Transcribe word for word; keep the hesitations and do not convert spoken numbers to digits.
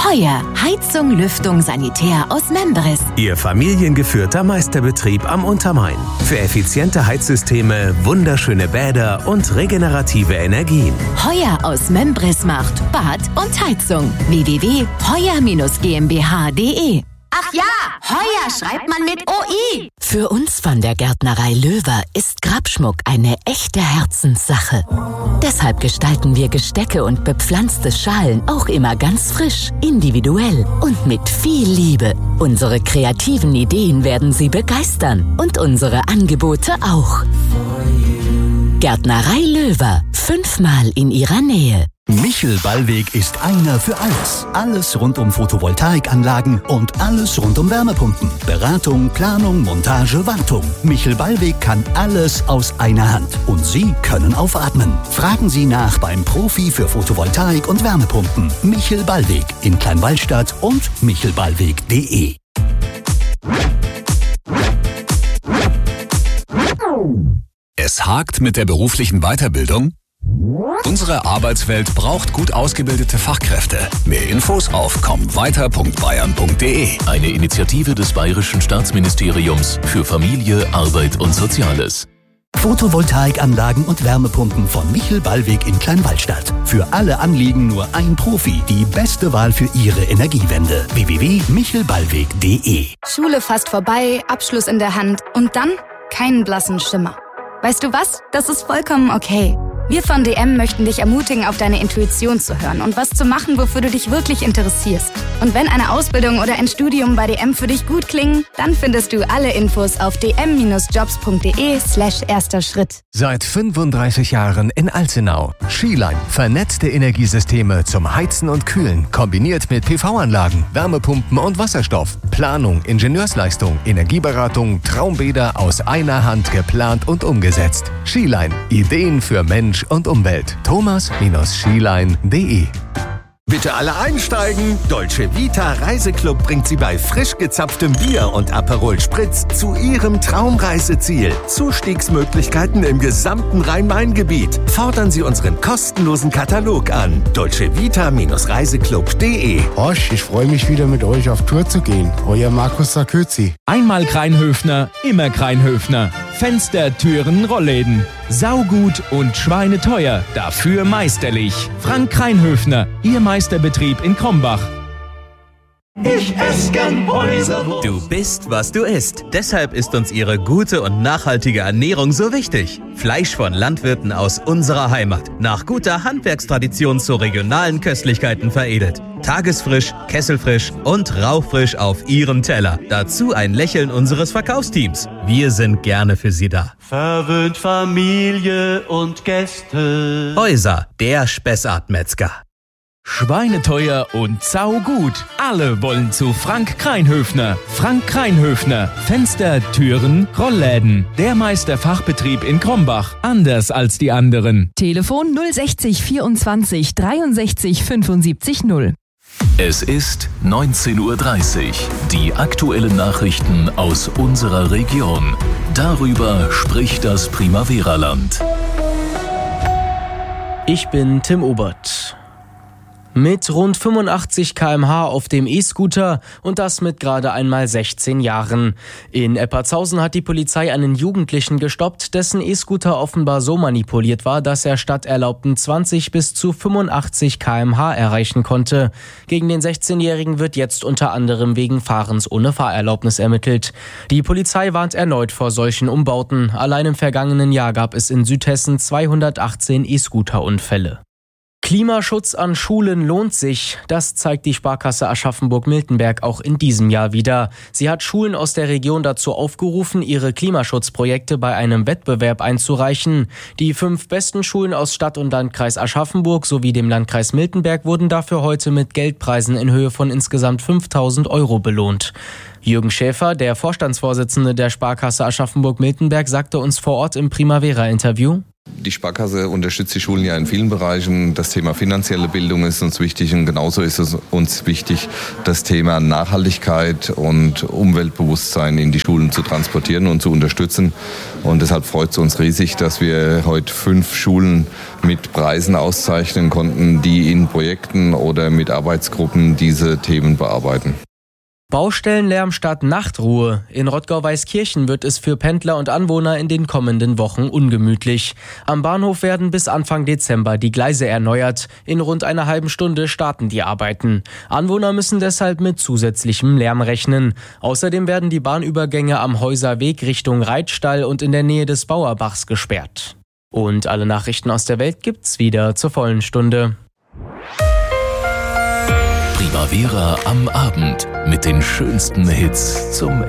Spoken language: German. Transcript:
Heuer. Heizung, Lüftung, Sanitär aus Membris. Ihr familiengeführter Meisterbetrieb am Untermain. Für effiziente Heizsysteme, wunderschöne Bäder und regenerative Energien. Heuer aus Membris macht Bad und Heizung. w w w punkt heuer G m b h punkt d e. Ach ja, Heuer schreibt man mit O I. Für uns von der Gärtnerei Löwer ist Grabschmuck eine echte Herzenssache. Deshalb gestalten wir Gestecke und bepflanzte Schalen auch immer ganz frisch, individuell und mit viel Liebe. Unsere kreativen Ideen werden Sie begeistern und unsere Angebote auch. Gärtnerei Löwer, fünfmal in Ihrer Nähe. Michel Ballweg ist einer für alles. Alles rund um Photovoltaikanlagen und alles rund um Wärmepumpen. Beratung, Planung, Montage, Wartung. Michel Ballweg kann alles aus einer Hand. Und Sie können aufatmen. Fragen Sie nach beim Profi für Photovoltaik und Wärmepumpen. Michel Ballweg in Kleinwallstadt und michelballweg punkt d e. Es hakt mit der beruflichen Weiterbildung? Unsere Arbeitswelt braucht gut ausgebildete Fachkräfte. Mehr Infos auf komm weiter punkt bayern punkt d e. Eine Initiative des Bayerischen Staatsministeriums für Familie, Arbeit und Soziales. Photovoltaikanlagen und Wärmepumpen von Michel Ballweg in Kleinwallstadt. Für alle Anliegen nur ein Profi. Die beste Wahl für Ihre Energiewende. w w w punkt michel ballweg punkt d e. Schule fast vorbei, Abschluss in der Hand und dann keinen blassen Schimmer. Weißt du was? Das ist vollkommen okay. Wir von D M möchten dich ermutigen, auf deine Intuition zu hören und was zu machen, wofür du dich wirklich interessierst. Und wenn eine Ausbildung oder ein Studium bei D M für dich gut klingen, dann findest du alle Infos auf d m jobs punkt d e slash erster Schritt. Seit fünfunddreißig Jahren in Alzenau. Skiline. Vernetzte Energiesysteme zum Heizen und Kühlen, kombiniert mit P V-Anlagen, Wärmepumpen und Wasserstoff. Planung, Ingenieursleistung, Energieberatung, Traumbäder aus einer Hand geplant und umgesetzt. Skiline. Ideen für Mensch und Umwelt. Thomas Skiline punkt d e. Bitte alle einsteigen. Dolce Vita Reiseclub bringt Sie bei frisch gezapftem Bier und Aperol Spritz zu Ihrem Traumreiseziel. Zustiegsmöglichkeiten im gesamten Rhein-Main-Gebiet. Fordern Sie unseren kostenlosen Katalog an. dolce vita Reiseclub punkt d e. Horsch, ich freue mich wieder mit euch auf Tour zu gehen. Euer Markus Sarközi. Einmal Kreinhöfner, immer Kreinhöfner. Fenster, Türen, Rollläden. Saugut und schweineteuer, dafür meisterlich. Frank Kreinhöfner, Ihr Meisterbetrieb in Krombach. Ich esse gern Häuserwurst. Du bist, was du isst. Deshalb ist uns Ihre gute und nachhaltige Ernährung so wichtig. Fleisch von Landwirten aus unserer Heimat. Nach guter Handwerkstradition zu regionalen Köstlichkeiten veredelt. Tagesfrisch, kesselfrisch und rauchfrisch auf Ihrem Teller. Dazu ein Lächeln unseres Verkaufsteams. Wir sind gerne für Sie da. Verwöhnt Familie und Gäste. Häuser, der Spessart-Metzger. Schweineteuer und saugut. Alle wollen zu Frank Kreinhöfner. Frank Kreinhöfner. Fenster, Türen, Rollläden. Der Meisterfachbetrieb in Krombach. Anders als die anderen. Telefon null sechzig vierundzwanzig dreiundsechzig fünfundsiebzig null. Es ist neunzehn Uhr dreißig. Die aktuellen Nachrichten aus unserer Region. Darüber spricht das Primavera-Land. Ich bin Tim Obert. Mit rund fünfundachtzig Kilometer pro Stunde auf dem E-Scooter und das mit gerade einmal sechzehn Jahren. In Eppertshausen hat die Polizei einen Jugendlichen gestoppt, dessen E-Scooter offenbar so manipuliert war, dass er statt erlaubten zwanzig bis zu fünfundachtzig Kilometer pro Stunde erreichen konnte. Gegen den sechzehnjährigen wird jetzt unter anderem wegen Fahrens ohne Fahrerlaubnis ermittelt. Die Polizei warnt erneut vor solchen Umbauten. Allein im vergangenen Jahr gab es in Südhessen zweihundertachtzehn E-Scooter-Unfälle. Klimaschutz an Schulen lohnt sich. Das zeigt die Sparkasse Aschaffenburg-Miltenberg auch in diesem Jahr wieder. Sie hat Schulen aus der Region dazu aufgerufen, ihre Klimaschutzprojekte bei einem Wettbewerb einzureichen. Die fünf besten Schulen aus Stadt- und Landkreis Aschaffenburg sowie dem Landkreis Miltenberg wurden dafür heute mit Geldpreisen in Höhe von insgesamt fünftausend Euro belohnt. Jürgen Schäfer, der Vorstandsvorsitzende der Sparkasse Aschaffenburg-Miltenberg, sagte uns vor Ort im Primavera-Interview: Die Sparkasse unterstützt die Schulen ja in vielen Bereichen. Das Thema finanzielle Bildung ist uns wichtig und genauso ist es uns wichtig, das Thema Nachhaltigkeit und Umweltbewusstsein in die Schulen zu transportieren und zu unterstützen. Und deshalb freut es uns riesig, dass wir heute fünf Schulen mit Preisen auszeichnen konnten, die in Projekten oder mit Arbeitsgruppen diese Themen bearbeiten. Baustellenlärm statt Nachtruhe. In Rottgau-Weißkirchen wird es für Pendler und Anwohner in den kommenden Wochen ungemütlich. Am Bahnhof werden bis Anfang Dezember die Gleise erneuert. In rund einer halben Stunde starten die Arbeiten. Anwohner müssen deshalb mit zusätzlichem Lärm rechnen. Außerdem werden die Bahnübergänge am Häuserweg Richtung Reitstall und in der Nähe des Bauerbachs gesperrt. Und alle Nachrichten aus der Welt gibt's wieder zur vollen Stunde. Primavera am Abend mit den schönsten Hits zum